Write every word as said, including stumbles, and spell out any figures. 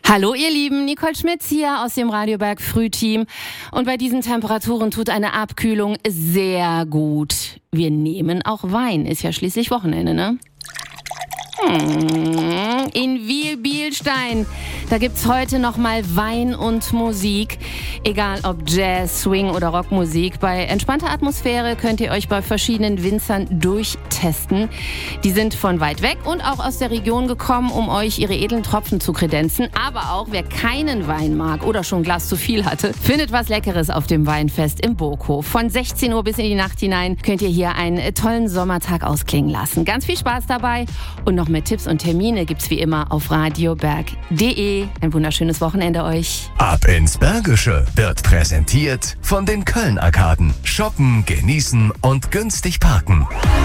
Hallo ihr Lieben, Nicole Schmitz hier aus dem Radioberg Frühteam. Und bei diesen Temperaturen tut eine Abkühlung sehr gut. Wir nehmen auch Wein, ist ja schließlich Wochenende, ne? In Wiel-Bielstein, da gibt's heute nochmal Wein und Musik. Egal ob Jazz, Swing oder Rockmusik. Bei entspannter Atmosphäre könnt ihr euch bei verschiedenen Winzern durchtesten. Die sind von weit weg und auch aus der Region gekommen, um euch ihre edlen Tropfen zu kredenzen. Aber auch wer keinen Wein mag oder schon ein Glas zu viel hatte, findet was Leckeres auf dem Weinfest im Burghof. Von sechzehn Uhr bis in die Nacht hinein könnt ihr hier einen tollen Sommertag ausklingen lassen. Ganz viel Spaß dabei und noch mehr Tipps und Termine gibt's wie immer auf radioberg punkt de. Ein wunderschönes Wochenende euch. Ab ins Bergische wird präsentiert von den Köln-Arkaden. Shoppen, genießen und günstig parken.